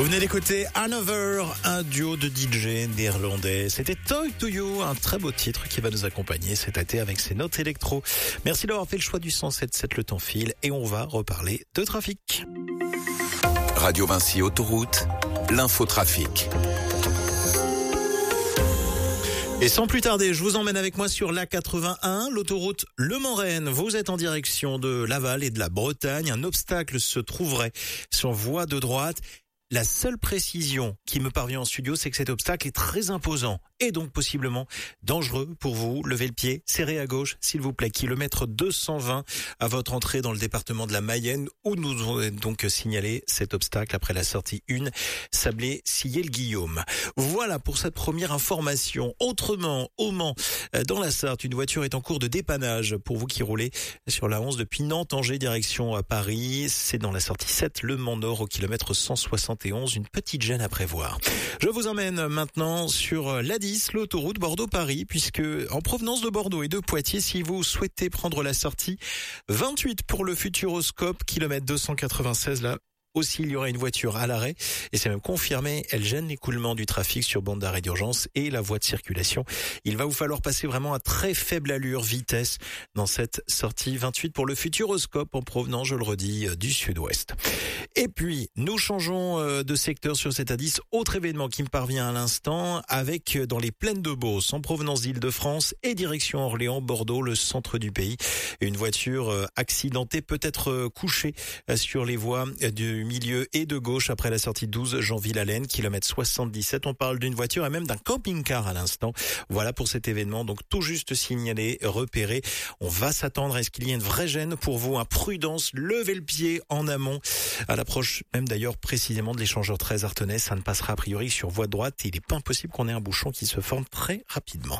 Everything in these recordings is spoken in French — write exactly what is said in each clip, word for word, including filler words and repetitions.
Vous venez d'écouter Hanover, un duo de D J néerlandais. C'était Talk to You, un très beau titre qui va nous accompagner cet été avec ses notes électro. Merci d'avoir fait le choix du cent sept sept, le temps file, et on va reparler de trafic. Radio Vinci Autoroute, l'infotrafic. Et sans plus tarder, je vous emmène avec moi sur l'A quatre-vingt-un, l'autoroute Le Mans-Rennes. Vous êtes en direction de Laval et de la Bretagne. Un obstacle se trouverait sur voie de droite. La seule précision qui me parvient en studio, c'est que cet obstacle est très imposant et donc possiblement dangereux pour vous. Levez le pied, serrez à gauche, s'il vous plaît. Kilomètre deux cent vingt à votre entrée dans le département de la Mayenne, où nous avons donc signalé cet obstacle après la sortie un, Sablé-Sillé-le-Guillaume. Voilà pour cette première information. Autrement, au Mans, dans la Sarthe, une voiture est en cours de dépannage pour vous qui roulez sur la onze depuis Nantes, Angers, direction à Paris. C'est dans la sortie sept, Le Mans Nord, au kilomètre cent soixante et onze. Une petite gêne à prévoir. Je vous emmène maintenant sur l'A dix, l'autoroute Bordeaux-Paris, puisque en provenance de Bordeaux et de Poitiers, si vous souhaitez prendre la sortie vingt-huit pour le Futuroscope, kilomètre deux cent quatre-vingt-seize, là aussi, il y aura une voiture à l'arrêt et c'est même confirmé. Elle gêne l'écoulement du trafic sur bande d'arrêt d'urgence et la voie de circulation. Il va vous falloir passer vraiment à très faible allure, vitesse, dans cette sortie vingt-huit pour le Futuroscope en provenance, je le redis, du sud-ouest. Et puis, nous changeons de secteur sur cet A dix. Autre événement qui me parvient à l'instant, avec dans les plaines de Beauce, en provenance d'Île-de-France et direction Orléans, Bordeaux, le centre du pays. Une voiture accidentée, peut-être couchée sur les voies du milieu et de gauche après la sortie douze, Jean-Ville-Allen, kilomètre soixante-dix-sept. On parle d'une voiture et même d'un camping-car à l'instant. Voilà pour cet événement, donc tout juste signalé, repéré. On va s'attendre à ce qu'il y ait une vraie gêne pour vous. Hein. Prudence, levez le pied en amont. À l'approche même d'ailleurs précisément de l'échangeur treize Artenay, ça ne passera a priori sur voie de droite et il n'est pas impossible qu'on ait un bouchon qui se forme très rapidement.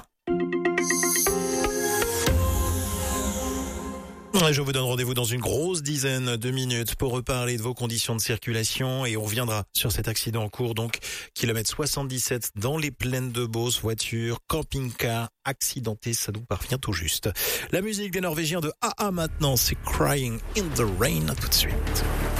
Je vous donne rendez-vous dans une grosse dizaine de minutes pour reparler de vos conditions de circulation et on reviendra sur cet accident en cours, donc kilomètre soixante-dix-sept dans les plaines de Beauce, voiture, camping-car accidenté, ça nous parvient tout juste. La musique des Norvégiens de A A maintenant, c'est Crying in the Rain, tout de suite.